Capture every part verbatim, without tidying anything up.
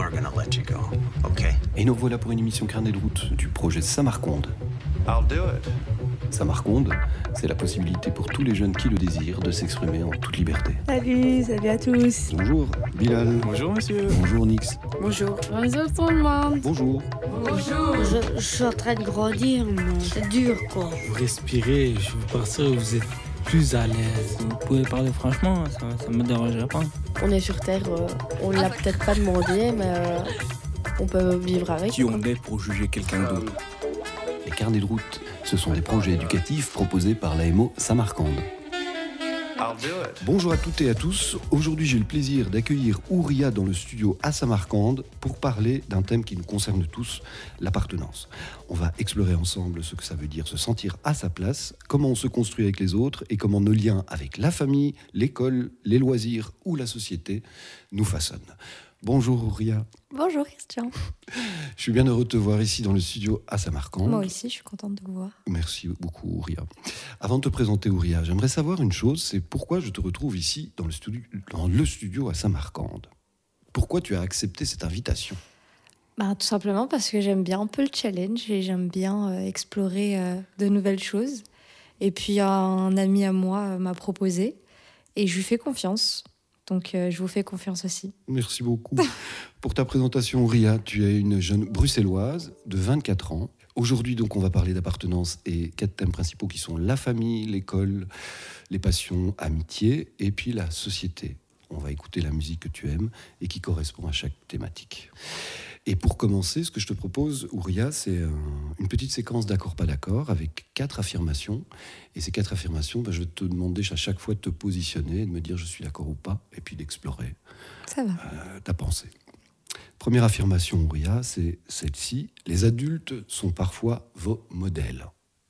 are gonna let you go, okay? Et nous voilà pour une émission carnet de route du projet Samarconde. I'll do it. Samarconde, c'est la possibilité pour tous les jeunes qui le désirent de s'exprimer en toute liberté. Salut, salut à tous. Bonjour Bilal. Bonjour monsieur. Bonjour Nix. Bonjour. Bonjour tout le monde. Bonjour. Bonjour. Je, je suis en train de grandir, mais c'est dur quoi. Vous respirez, je veux partir où vous êtes plus à l'aise. Vous pouvez parler franchement, ça ne me dérangerait pas. On est sur Terre, euh, on l'a peut-être pas demandé, mais euh, on peut vivre avec. Qui on est pour juger quelqu'un d'autre? Les carnets de route, ce sont des projets éducatifs proposés par l'A M O Samarcande. I'll do it. Bonjour à toutes et à tous. Aujourd'hui, j'ai le plaisir d'accueillir Ouria dans le studio à Samarcande pour parler d'un thème qui nous concerne tous, l'appartenance. On va explorer ensemble ce que ça veut dire se sentir à sa place, comment on se construit avec les autres et comment nos liens avec la famille, l'école, les loisirs ou la société nous façonnent. Bonjour Ouria. Bonjour Christian. Je suis bien heureux de te voir ici dans le studio à Samarcande. Moi aussi, je suis contente de vous voir. Merci beaucoup Ouria. Avant de te présenter Ouria, j'aimerais savoir une chose, c'est pourquoi je te retrouve ici dans le studio, dans le studio à Samarcande. Pourquoi tu as accepté cette invitation ? Bah, tout simplement parce que j'aime bien un peu le challenge et j'aime bien euh, explorer euh, de nouvelles choses. Et puis un ami à moi euh, m'a proposé et je lui fais confiance. Donc, euh, je vous fais confiance aussi. Merci beaucoup. Pour ta présentation, Ouria, tu es une jeune bruxelloise de vingt-quatre ans. Aujourd'hui, donc, on va parler d'appartenance et quatre thèmes principaux qui sont la famille, l'école, les passions, amitié et puis la société. On va écouter la musique que tu aimes et qui correspond à chaque thématique. Et pour commencer, ce que je te propose, Ouria, c'est un, une petite séquence d'accord, pas d'accord, avec quatre affirmations. Et ces quatre affirmations, ben, je vais te demander à chaque fois de te positionner, de me dire je suis d'accord ou pas, et puis d'explorer Ça va. euh, ta pensée. Première affirmation, Ouria, c'est celle-ci. Les adultes sont parfois vos modèles.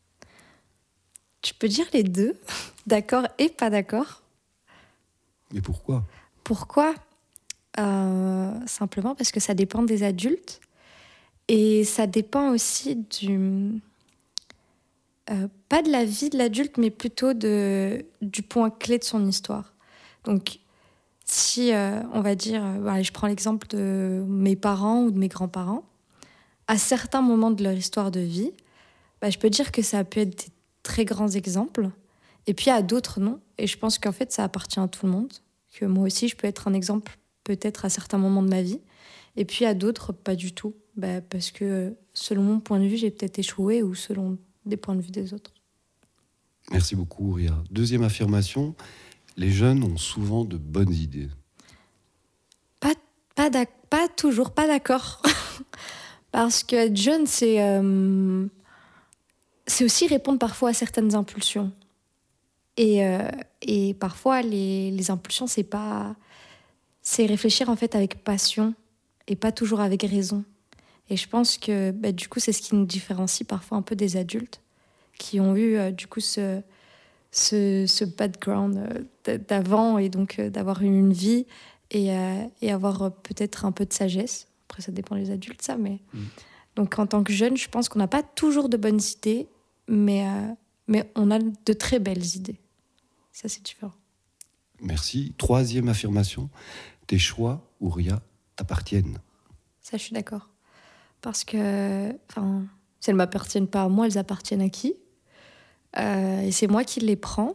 Tu peux dire les deux, d'accord et pas d'accord. Mais pourquoi ? Pourquoi ? Euh, simplement parce que ça dépend des adultes et ça dépend aussi du euh, pas de la vie de l'adulte mais plutôt de, du point clé de son histoire. Donc si euh, on va dire euh, allez, je prends l'exemple de mes parents ou de mes grands-parents, à certains moments de leur histoire de vie, bah, je peux dire que ça peut être des très grands exemples et puis à d'autres non, et je pense qu'en fait ça appartient à tout le monde, que moi aussi je peux être un exemple peut-être à certains moments de ma vie, et puis à d'autres, pas du tout, bah, parce que selon mon point de vue, j'ai peut-être échoué, ou selon des points de vue des autres. Merci beaucoup, Ouria. Deuxième affirmation, les jeunes ont souvent de bonnes idées. Pas, pas, pas toujours, pas d'accord. Parce que être jeune, c'est, euh, c'est aussi répondre parfois à certaines impulsions. Et, euh, et parfois, les, les impulsions, c'est pas... c'est réfléchir en fait avec passion et pas toujours avec raison. Et je pense que bah, du coup, c'est ce qui nous différencie parfois un peu des adultes qui ont eu euh, du coup ce, ce, ce background euh, d'avant et donc euh, d'avoir eu une vie et, euh, et avoir euh, peut-être un peu de sagesse. Après, ça dépend des adultes, ça. Mais... Mmh. Donc en tant que jeune, je pense qu'on n'a pas toujours de bonnes idées, mais, euh, mais on a de très belles idées. Ça, c'est différent. Merci. Troisième affirmation, tes choix, Ouria, t'appartiennent. Ça, je suis d'accord. Parce que, enfin, si elles ne m'appartiennent pas à moi, elles appartiennent à qui ? euh, Et c'est moi qui les prends.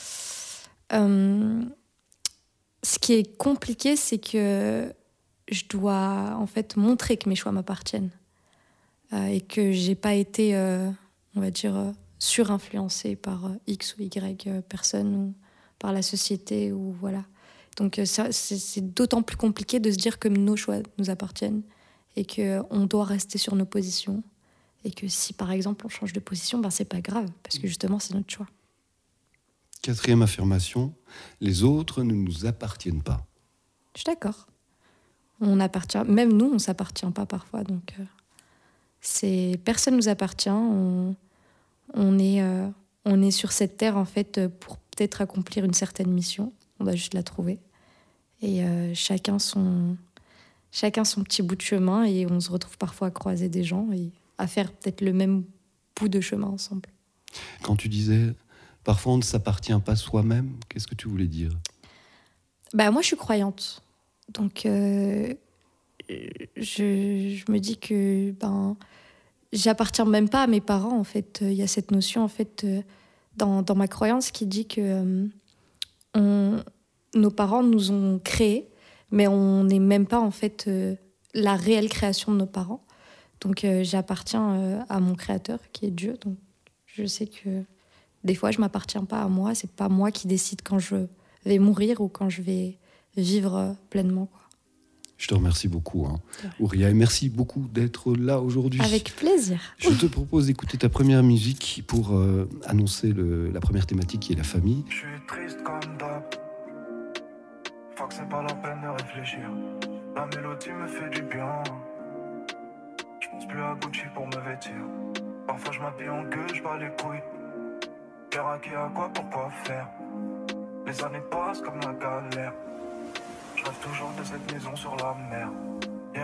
Euh, ce qui est compliqué, c'est que je dois, en fait, montrer que mes choix m'appartiennent. Euh, et que je n'ai pas été, euh, on va dire, euh, surinfluencée par euh, X ou Y euh, personne ou par la société, ou voilà. Donc ça, c'est, c'est d'autant plus compliqué de se dire que nos choix nous appartiennent et qu'on doit rester sur nos positions. Et que si, par exemple, on change de position, ben, c'est pas grave, parce que justement, c'est notre choix. Quatrième affirmation, les autres ne nous appartiennent pas. Je suis d'accord. On appartient, même nous, on ne s'appartient pas parfois. Donc, euh, c'est, personne ne nous appartient. On, on, est, euh, on est sur cette terre, en fait, pour peut-être accomplir une certaine mission. On doit juste la trouver. Et euh, chacun, son, chacun son petit bout de chemin. Et on se retrouve parfois à croiser des gens et à faire peut-être le même bout de chemin ensemble. Quand tu disais « parfois on ne s'appartient pas soi-même », qu'est-ce que tu voulais dire ? Bah, moi, je suis croyante. Donc, euh, je, je me dis que ben, j'appartiens même pas à mes parents, en fait. Il y a cette notion, en fait, euh, dans, dans ma croyance qui dit que euh, on, nos parents nous ont créés, mais on n'est même pas, en fait, euh, la réelle création de nos parents. Donc, euh, j'appartiens euh, à mon créateur, qui est Dieu. Donc, je sais que des fois, je m'appartiens pas à moi. C'est pas moi qui décide quand je vais mourir ou quand je vais vivre euh, pleinement, quoi. Je te remercie beaucoup, hein, Ouria, et merci beaucoup d'être là aujourd'hui. Avec plaisir. Je te propose d'écouter ta première musique pour euh, annoncer le, la première thématique qui est la famille. Je suis triste comme d'hab. Faut que c'est pas la peine de réfléchir. La mélodie me fait du bien. Je pense plus à Gucci pour me vêtir. Parfois je m'habille en gueule, je bats les couilles. Père à qui, à quoi, pourquoi faire. Les années passent comme la galère. Je rêve toujours de cette maison sur la mer.